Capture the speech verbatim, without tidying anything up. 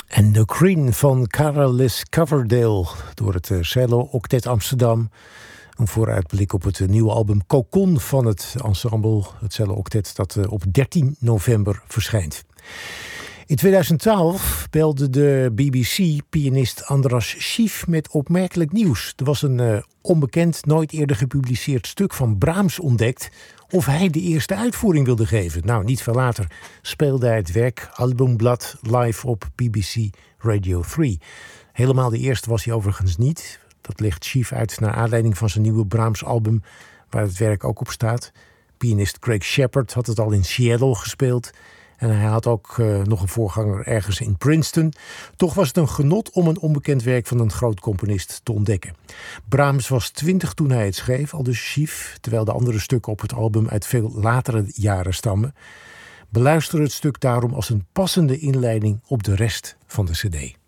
En The Queen van Carolis Coverdale door het uh, Cello Octet Amsterdam. Een vooruitblik op het uh, nieuwe album Cocon van het ensemble, het Cello Octet, dat uh, op dertien november verschijnt. In tweeduizend twaalf belde de B B C-pianist Andras Schief met opmerkelijk nieuws. Er was een uh, onbekend, nooit eerder gepubliceerd stuk van Brahms ontdekt of hij de eerste uitvoering wilde geven. Nou, niet veel later speelde hij het werk Albumblad live op B B C Radio drie. Helemaal de eerste was hij overigens niet. Dat legt Schief uit naar aanleiding van zijn nieuwe Brahms-album, waar het werk ook op staat. Pianist Craig Shepard had het al in Seattle gespeeld. En hij had ook uh, nog een voorganger ergens in Princeton. Toch was het een genot om een onbekend werk van een groot componist te ontdekken. Brahms was twintig toen hij het schreef, aldus Schief, terwijl de andere stukken op het album uit veel latere jaren stammen. Beluister het stuk daarom als een passende inleiding op de rest van de cd.